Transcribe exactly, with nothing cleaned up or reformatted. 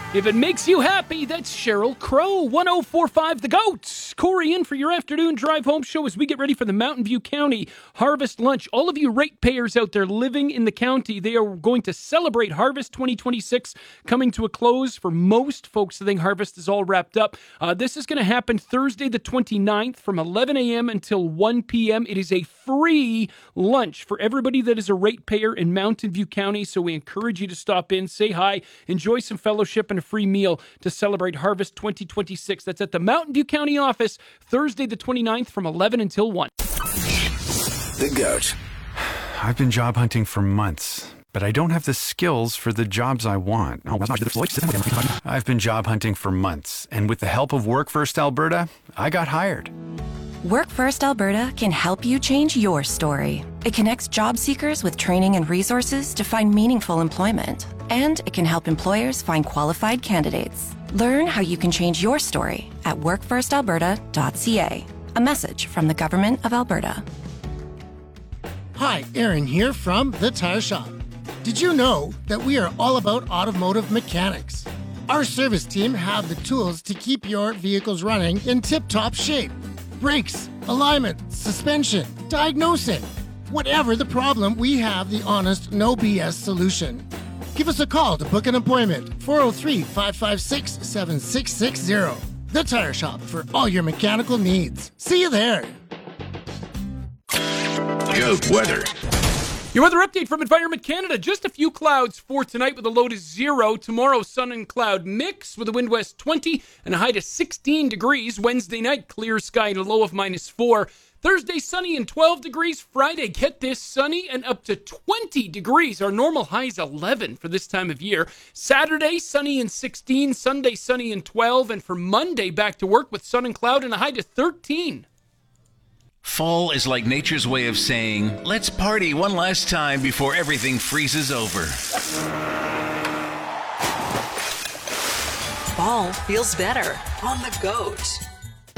If it makes you happy, that's Sheryl Crow, one oh four point five The Goats. Corey in for your afternoon drive home show as we get ready for the Mountain View County Harvest Lunch. All of you ratepayers out there living in the county, they are going to celebrate Harvest twenty twenty-six coming to a close. For most folks, I think Harvest is all wrapped up. Uh, this is going to happen Thursday the twenty-ninth from eleven a.m. until one p.m. It is a free lunch for everybody that is a ratepayer in Mountain View County, so we encourage you to stop in, say hi, enjoy some fellowship, and a free meal to celebrate Harvest twenty twenty-six. That's at the Mountain View County office, Thursday the twenty-ninth from eleven until one. The Goat. I've been job hunting for months, but I don't have the skills for the jobs I want. I've been job hunting for months, and with the help of Work First Alberta, I got hired. Work First Alberta can help you change your story. It connects job seekers with training and resources to find meaningful employment. And it can help employers find qualified candidates. Learn how you can change your story at work first alberta dot c a. A message from the Government of Alberta. Hi, Aaron here from The Tire Shop. Did you know that we are all about automotive mechanics? Our service team have the tools to keep your vehicles running in tip-top shape. Brakes, alignment, suspension, diagnosing. Whatever the problem, we have the honest, no B S solution. Give us a call to book an appointment, four oh three, five five six, seven six six zero. The Tire Shop for all your mechanical needs. See you there. Goat weather. Your weather update from Environment Canada. Just a few clouds for tonight with a low to zero. Tomorrow, sun and cloud mix with a wind west twenty and a high to sixteen degrees. Wednesday night, clear sky and a low of minus four. Thursday, sunny and twelve degrees. Friday, get this, sunny and up to twenty degrees. Our normal high is eleven for this time of year. Saturday, sunny and sixteen. Sunday, sunny and twelve. And for Monday, back to work with sun and cloud and a high to thirteen. Fall is like nature's way of saying, let's party one last time before everything freezes over. Fall feels better on The Goat.